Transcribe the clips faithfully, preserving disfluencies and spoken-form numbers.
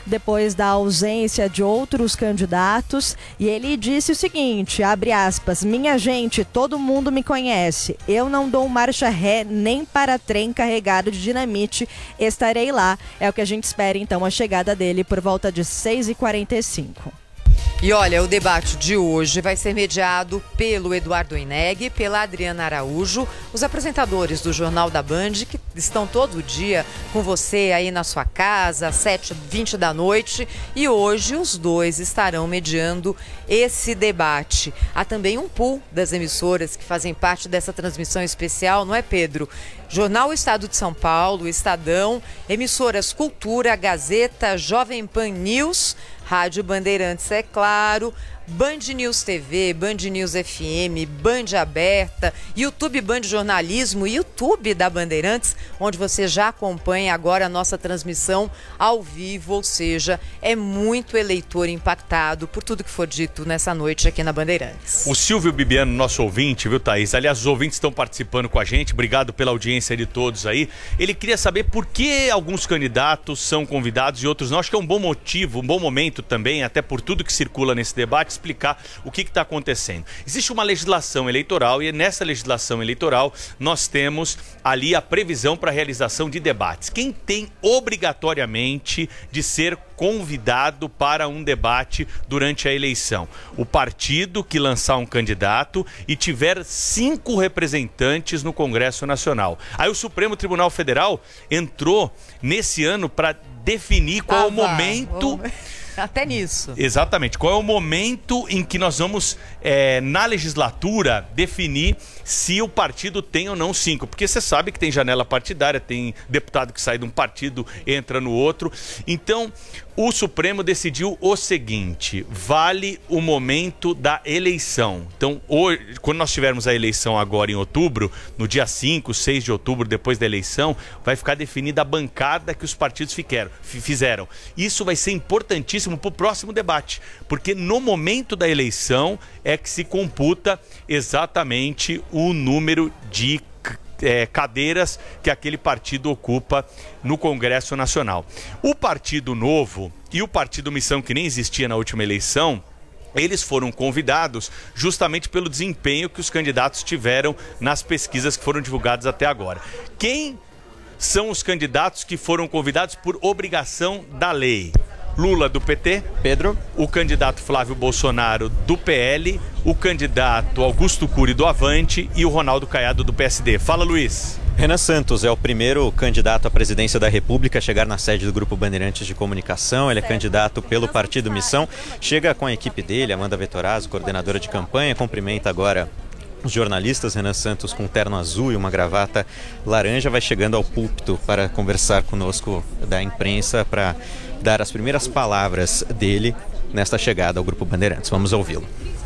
depois da ausência de outros candidatos, e ele disse o seguinte, abre aspas, minha gente, todo mundo me conhece, eu não dou marcha ré nem para trem carregado de dinamite, estarei lá. É o que a gente espera então a chegada dele por volta de seis e quarenta e cinco. E olha, o debate de hoje vai ser mediado pelo Eduardo Ineg e pela Adriana Araújo, os apresentadores do Jornal da Band, que estão todo dia com você aí na sua casa, às sete e vinte da noite. E hoje os dois estarão mediando esse debate. Há também um pool das emissoras que fazem parte dessa transmissão especial, não é, Pedro? Jornal Estado de São Paulo, Estadão, emissoras Cultura, Gazeta, Jovem Pan News, Rádio Bandeirantes, é claro, Band News T V, Band News F M, Band Aberta, YouTube Band Jornalismo, YouTube da Bandeirantes, onde você já acompanha agora a nossa transmissão ao vivo, ou seja, é muito eleitor impactado por tudo que for dito nessa noite aqui na Bandeirantes. O Silvio Bibiano, nosso ouvinte, viu, Thaís? Aliás, os ouvintes estão participando com a gente, obrigado pela audiência de todos aí. Ele queria saber por que alguns candidatos são convidados e outros não. Acho que é um bom motivo, um bom momento também, até por tudo que circula nesse debate, explicar o que está acontecendo. Existe uma legislação eleitoral e nessa legislação eleitoral nós temos ali a previsão para a realização de debates. Quem tem obrigatoriamente de ser convidado para um debate durante a eleição? O partido que lançar um candidato e tiver cinco representantes no Congresso Nacional. Aí o Supremo Tribunal Federal entrou nesse ano para definir qual ah, é o momento... Até nisso. Exatamente. Qual é o momento em que nós vamos, é, na legislatura, definir se o partido tem ou não cinco? Porque você sabe que tem janela partidária, tem deputado que sai de um partido, entra no outro. Então, o Supremo decidiu o seguinte, vale o momento da eleição. Então, hoje, quando nós tivermos a eleição agora em outubro, no dia cinco, seis de outubro, depois da eleição, vai ficar definida a bancada que os partidos fiqueram, fizeram. Isso vai ser importantíssimo para o próximo debate, porque no momento da eleição é que se computa exatamente o número de é, cadeiras que aquele partido ocupa no Congresso Nacional. O Partido Novo e o Partido Missão, que nem existia na última eleição, eles foram convidados justamente pelo desempenho que os candidatos tiveram nas pesquisas que foram divulgadas até agora. Quem são os candidatos que foram convidados por obrigação da lei? Lula, do P T. Pedro. O candidato Flávio Bolsonaro, do P L. O candidato Augusto Cury, do Avante. E o Ronaldo Caiado, do P S D. Fala, Luiz. Renan Santos é o primeiro candidato à presidência da República a chegar na sede do Grupo Bandeirantes de Comunicação. Ele é candidato pelo Partido Missão. Chega com a equipe dele, Amanda Vettorazzo, coordenadora de campanha. Cumprimenta agora os jornalistas. Renan Santos com um terno azul e uma gravata laranja vai chegando ao púlpito para conversar conosco da imprensa, para dar as primeiras palavras dele nesta chegada ao Grupo Bandeirantes. Vamos ouvi-lo.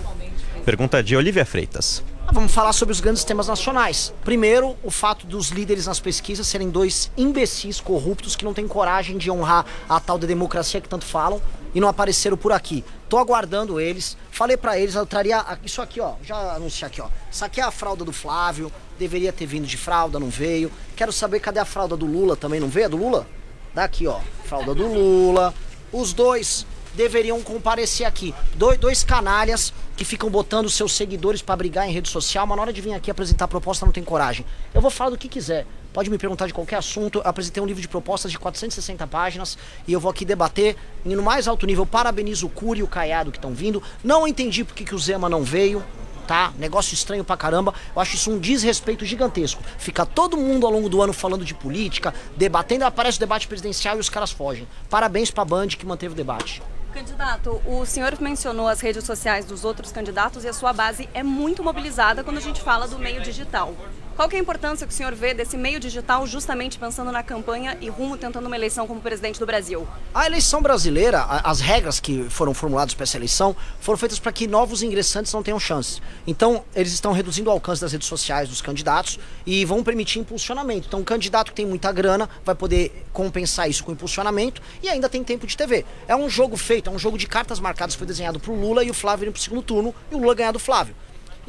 Pergunta de Olivia Freitas. Vamos falar sobre os grandes temas nacionais. Primeiro, o fato dos líderes nas pesquisas serem dois imbecis corruptos que não têm coragem de honrar a tal da democracia que tanto falam e não apareceram por aqui. Tô aguardando eles. Falei pra eles, eu traria isso aqui, ó. Já anunciei aqui, ó. Isso aqui é a fralda do Flávio. Deveria ter vindo de fralda, não veio. Quero saber cadê a fralda do Lula também, não veio a do Lula? Daqui, ó. Fralda do Lula. Os dois deveriam comparecer aqui. Dois, dois canalhas que ficam botando seus seguidores pra brigar em rede social, mas na hora de vir aqui apresentar a proposta não tem coragem. Eu vou falar do que quiser. Pode me perguntar de qualquer assunto. Eu apresentei um livro de propostas de quatrocentas e sessenta páginas e eu vou aqui debater e no mais alto nível. Parabenizo o Cury e o Caiado que estão vindo. Não entendi porque que o Zema não veio, tá? Negócio estranho pra caramba. Eu acho isso um desrespeito gigantesco. Fica todo mundo ao longo do ano falando de política, debatendo, aparece o debate presidencial e os caras fogem. Parabéns pra Band que manteve o debate. Candidato, o senhor mencionou as redes sociais dos outros candidatos e a sua base é muito mobilizada quando a gente fala do meio digital. Qual que é a importância que o senhor vê desse meio digital justamente pensando na campanha e rumo tentando uma eleição como presidente do Brasil? A eleição brasileira, as regras que foram formuladas para essa eleição foram feitas para que novos ingressantes não tenham chance. Então, eles estão reduzindo o alcance das redes sociais dos candidatos e vão permitir impulsionamento. Então, um candidato que tem muita grana vai poder compensar isso com impulsionamento e ainda tem tempo de T V. É um jogo feito, é um jogo de cartas marcadas, foi desenhado para o Lula e o Flávio ir para o segundo turno e o Lula ganhar do Flávio.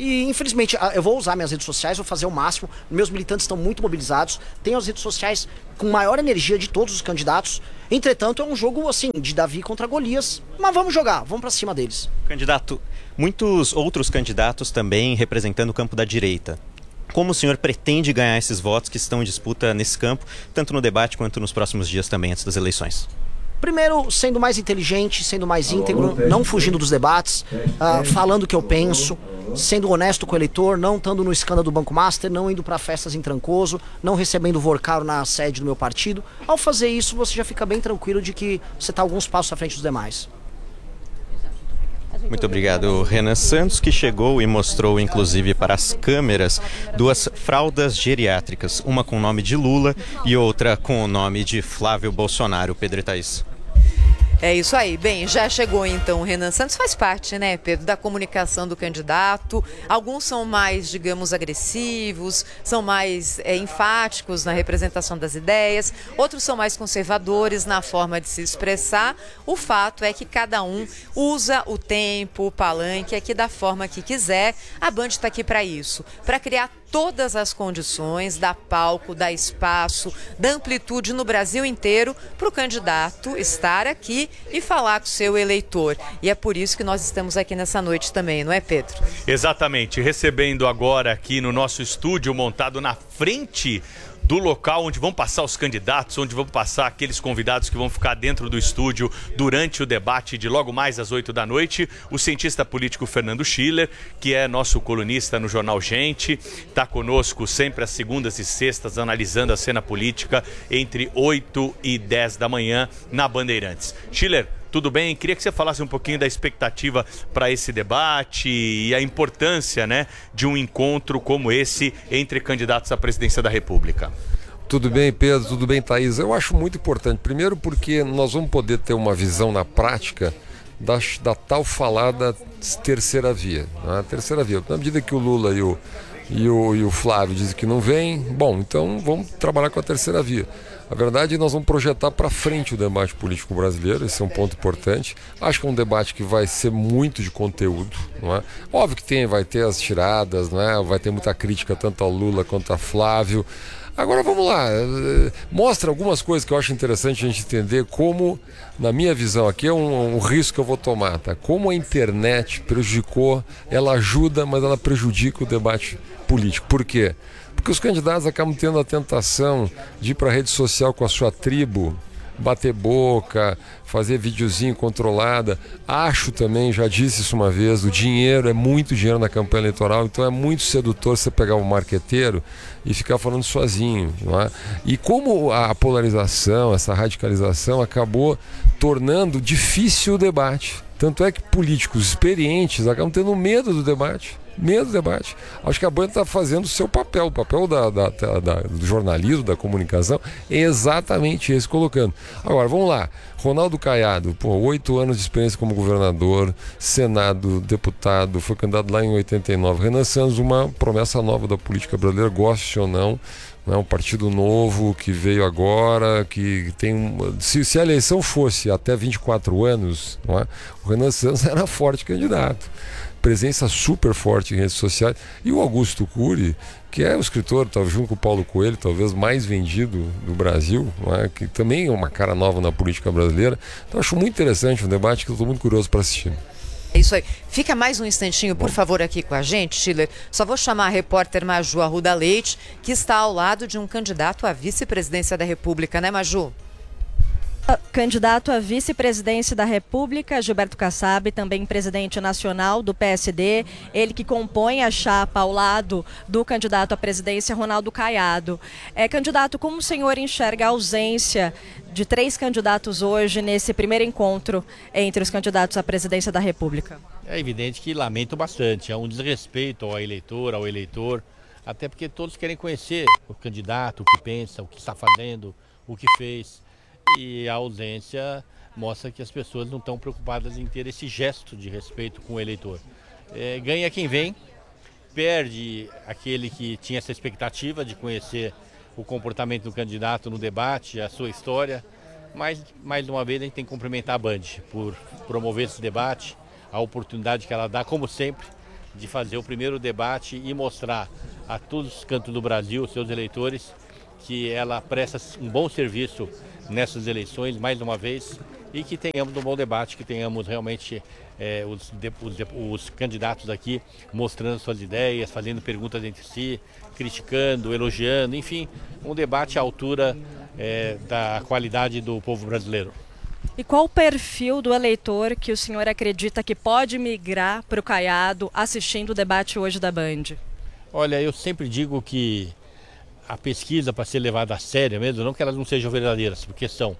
E, infelizmente, eu vou usar minhas redes sociais, vou fazer o máximo. Meus militantes estão muito mobilizados. Tenho as redes sociais com maior energia de todos os candidatos. Entretanto, é um jogo, assim, de Davi contra Golias. Mas vamos jogar, vamos pra cima deles. Candidato, muitos outros candidatos também representando o campo da direita. Como o senhor pretende ganhar esses votos que estão em disputa nesse campo, tanto no debate quanto nos próximos dias também, antes das eleições? Primeiro, sendo mais inteligente, sendo mais íntegro, não fugindo dos debates, uh, falando o que eu penso, sendo honesto com o eleitor, não estando no escândalo do Banco Master, não indo para festas em Trancoso, não recebendo vorcaro na sede do meu partido. Ao fazer isso, você já fica bem tranquilo de que você está alguns passos à frente dos demais. Muito obrigado, Renan Santos, que chegou e mostrou, inclusive, para as câmeras, duas fraldas geriátricas, uma com o nome de Lula e outra com o nome de Flávio Bolsonaro. Pedro e Thaís. É isso aí. Bem, já chegou então o Renan Santos, faz parte, né, Pedro, da comunicação do candidato. Alguns são mais, digamos, agressivos, são mais é, enfáticos na representação das ideias, outros são mais conservadores na forma de se expressar. O fato é que cada um usa o tempo, o palanque aqui da forma que quiser. A Band está aqui para isso, para criar todas as condições, dar palco, dar espaço, dar amplitude no Brasil inteiro para o candidato estar aqui e falar com o seu eleitor. E é por isso que nós estamos aqui nessa noite também, não é, Pedro? Exatamente, recebendo agora aqui no nosso estúdio, montado na frente do local onde vão passar os candidatos, onde vão passar aqueles convidados que vão ficar dentro do estúdio durante o debate de logo mais às oito da noite, o cientista político Fernando Schiller, que é nosso colunista no jornal Gente, está conosco sempre às segundas e sextas, analisando a cena política entre oito e dez da manhã na Bandeirantes. Schiller, tudo bem? Queria que você falasse um pouquinho da expectativa para esse debate e a importância, né, de um encontro como esse entre candidatos à presidência da República. Tudo bem, Pedro? Tudo bem, Thaís? Eu acho muito importante. Primeiro porque nós vamos poder ter uma visão na prática da, da tal falada terceira via. Né? A terceira via. Na medida que o Lula e o, e o, e o Flávio dizem que não vem, bom, então vamos trabalhar com a terceira via. Na verdade, nós vamos projetar para frente o debate político brasileiro, esse é um ponto importante. Acho que é um debate que vai ser muito de conteúdo, não é? Óbvio que tem, vai ter as tiradas, não é? Vai ter muita crítica tanto ao Lula quanto a Flávio. Agora vamos lá, mostra algumas coisas que eu acho interessante a gente entender como, na minha visão aqui, é um, um risco que eu vou tomar, tá? Como a internet prejudicou, ela ajuda, mas ela prejudica o debate político. Por quê? Porque os candidatos acabam tendo a tentação de ir para a rede social com a sua tribo, bater boca, fazer videozinho controlada. Acho também, já disse isso uma vez, o dinheiro é muito dinheiro na campanha eleitoral, então é muito sedutor você pegar um marqueteiro e ficar falando sozinho, não é? E como a polarização, essa radicalização acabou tornando difícil o debate. Tanto é que políticos experientes acabam tendo medo do debate. Medo do debate. Acho que a Band está fazendo o seu papel, o papel da, da, da, da, do jornalismo, da comunicação, é exatamente esse, colocando. Agora, vamos lá. Ronaldo Caiado, pô, oito anos de experiência como governador, Senado, deputado, foi candidato lá em oitenta e nove. Renan Santos, uma promessa nova da política brasileira, goste ou não. Não é um partido novo que veio agora, que tem um, se, se a eleição fosse até vinte e quatro anos, não é? O Renan Santos era forte candidato. Presença super forte em redes sociais. E o Augusto Cury, que é o escritor, talvez junto com o Paulo Coelho, talvez mais vendido do Brasil, não é? Que também é uma cara nova na política brasileira. Então acho muito interessante um debate que eu estou muito curioso para assistir. É isso aí. Fica mais um instantinho, por favor, aqui com a gente, Schiller. Só vou chamar a repórter Maju Arruda Leite, que está ao lado de um candidato à vice-presidência da República, né, Maju? Candidato à vice-presidência da República, Gilberto Kassab, também presidente nacional do P S D, ele que compõe a chapa ao lado do candidato à presidência, Ronaldo Caiado. É, candidato, como o senhor enxerga a ausência de três candidatos hoje nesse primeiro encontro entre os candidatos à presidência da República? É evidente que lamento bastante, é um desrespeito ao eleitor, ao eleitor, até porque todos querem conhecer o candidato, o que pensa, o que está fazendo, o que fez. E a ausência mostra que as pessoas não estão preocupadas em ter esse gesto de respeito com o eleitor. É, ganha quem vem, perde aquele que tinha essa expectativa de conhecer o comportamento do candidato no debate, a sua história. Mas, mais uma vez, a gente tem que cumprimentar a Band por promover esse debate, a oportunidade que ela dá, como sempre, de fazer o primeiro debate e mostrar a todos os cantos do Brasil, seus eleitores, que ela presta um bom serviço nessas eleições, mais uma vez, e que tenhamos um bom debate, que tenhamos realmente é, os, os, os candidatos aqui mostrando suas ideias, fazendo perguntas entre si, criticando, elogiando, enfim, um debate à altura é, da qualidade do povo brasileiro. E qual o perfil do eleitor que o senhor acredita que pode migrar para o Caiado assistindo o debate hoje da Band? Olha, eu sempre digo que a pesquisa, para ser levada a sério mesmo, não que elas não sejam verdadeiras, porque são,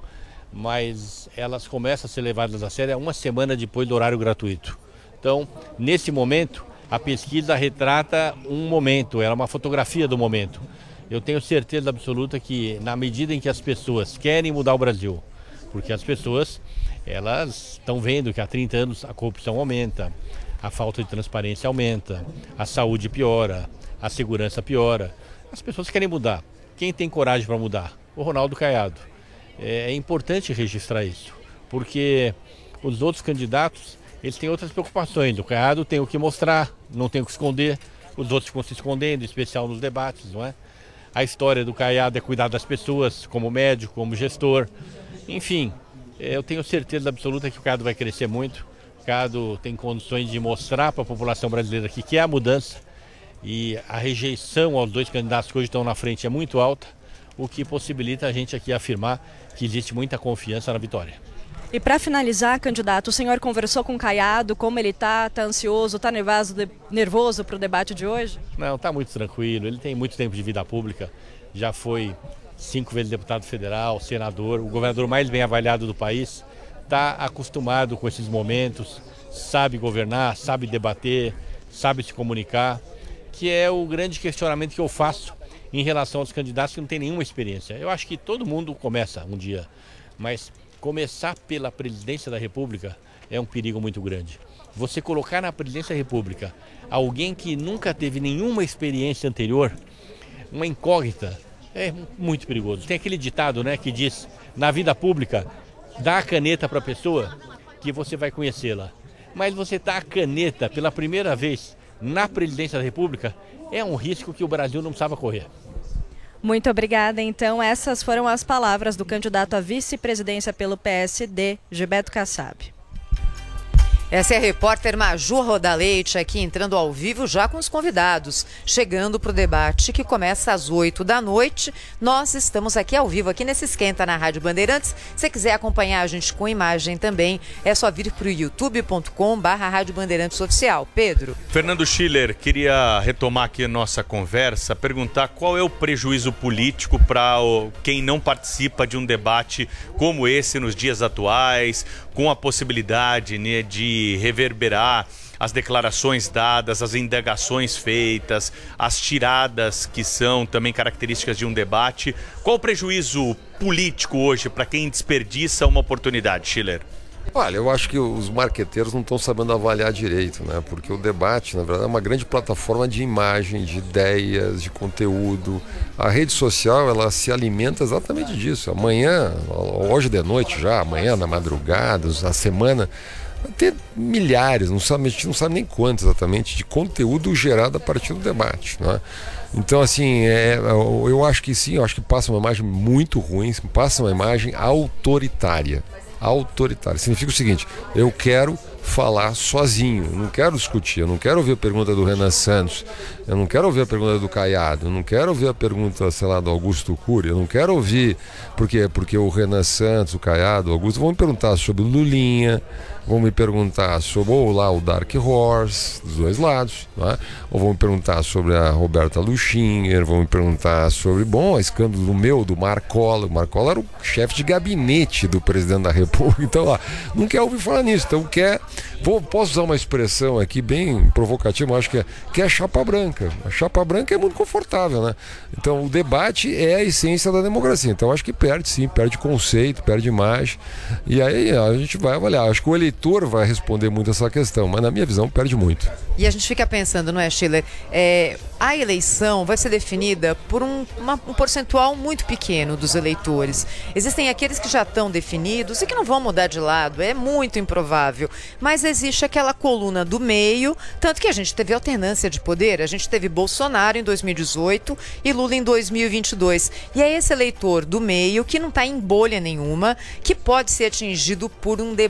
mas elas começam a ser levadas a sério uma semana depois do horário gratuito. Então, nesse momento, a pesquisa retrata um momento, ela é uma fotografia do momento. Eu tenho certeza absoluta que, na medida em que as pessoas querem mudar o Brasil, porque as pessoas, elas estão vendo que há trinta anos a corrupção aumenta, a falta de transparência aumenta, a saúde piora, a segurança piora. As pessoas querem mudar. Quem tem coragem para mudar? O Ronaldo Caiado. É importante registrar isso, porque os outros candidatos, eles têm outras preocupações. O Caiado tem o que mostrar, não tem o que esconder. Os outros ficam se escondendo, em especial nos debates, não é? A história do Caiado é cuidar das pessoas, como médico, como gestor. Enfim, eu tenho certeza absoluta que o Caiado vai crescer muito. O Caiado tem condições de mostrar para a população brasileira que quer a mudança. E a rejeição aos dois candidatos que hoje estão na frente é muito alta, o que possibilita a gente aqui afirmar que existe muita confiança na vitória. E para finalizar, candidato, o senhor conversou com o Caiado, como ele está? Está ansioso, está nervoso para o debate de hoje? Não, está muito tranquilo, ele tem muito tempo de vida pública, já foi cinco vezes deputado federal, senador, o governador mais bem avaliado do país, está acostumado com esses momentos, sabe governar, sabe debater, sabe se comunicar, que é o grande questionamento que eu faço em relação aos candidatos que não têm nenhuma experiência. Eu acho que todo mundo começa um dia, mas começar pela presidência da República é um perigo muito grande. Você colocar na presidência da República alguém que nunca teve nenhuma experiência anterior, uma incógnita, é muito perigoso. Tem aquele ditado, né, que diz, na vida pública, dá a caneta para a pessoa que você vai conhecê-la. Mas você dá a caneta pela primeira vez na presidência da República, é um risco que o Brasil não precisava correr. Muito obrigada. Então, essas foram as palavras do candidato à vice-presidência pelo P S D, Gilberto Kassab. Essa é a repórter Maju Rodaleite aqui entrando ao vivo já com os convidados, chegando para o debate que começa às oito da noite. Nós estamos aqui ao vivo, aqui nesse Esquenta na Rádio Bandeirantes. Se você quiser acompanhar a gente com imagem também, é só vir para o youtube ponto com barra Rádio Bandeirantes Oficial. Pedro. Fernando Schiller, queria retomar aqui a nossa conversa, perguntar qual é o prejuízo político para quem não participa de um debate como esse nos dias atuais, com a possibilidade, né, de reverberar as declarações dadas, as indagações feitas, as tiradas que são também características de um debate. Qual o prejuízo político hoje para quem desperdiça uma oportunidade, Schiller? Olha, eu acho que os marqueteiros não estão sabendo avaliar direito, né? Porque o debate, na verdade, é uma grande plataforma de imagem, de ideias, de conteúdo. A rede social, ela se alimenta exatamente disso. Amanhã, hoje de noite já, amanhã, na madrugada, na semana, vai ter milhares, não sabe, a gente não sabe nem quanto exatamente, de conteúdo gerado a partir do debate, né? Então, assim, é, eu acho que sim, eu acho que passa uma imagem muito ruim, passa uma imagem autoritária. Autoritário. Significa o seguinte, eu quero falar sozinho, eu não quero discutir, eu não quero ouvir a pergunta do Renan Santos, eu não quero ouvir a pergunta do Caiado, eu não quero ouvir a pergunta, sei lá, do Augusto Cury, eu não quero ouvir, por quê? Porque o Renan Santos, o Caiado, o Augusto vão me perguntar sobre o Lulinha, vão me perguntar sobre ou lá o Dark Horse, dos dois lados, né? Ou vão me perguntar sobre a Roberta Luchinger, vão me perguntar sobre, bom, o escândalo do meu, do Marcola. O Marcola era o chefe de gabinete do presidente da República, então, ó, não quer ouvir falar nisso, então quer, vou, posso usar uma expressão aqui bem provocativa, mas acho que é, que é chapa branca. A chapa branca é muito confortável, né? Então, o debate é a essência da democracia, então acho que perde sim, perde conceito, perde imagem, e aí a gente vai avaliar. Acho que o eleitor vai responder muito essa questão, mas na minha visão perde muito. E a gente fica pensando, não é, Schiller? É, a eleição vai ser definida por um, uma, um percentual muito pequeno dos eleitores. Existem aqueles que já estão definidos e que não vão mudar de lado, é muito improvável. Mas mas existe aquela coluna do meio, tanto que a gente teve alternância de poder, a gente teve Bolsonaro em dois mil e dezoito e Lula em dois mil e vinte e dois. E é esse eleitor do meio que não está em bolha nenhuma, que pode ser atingido por um debate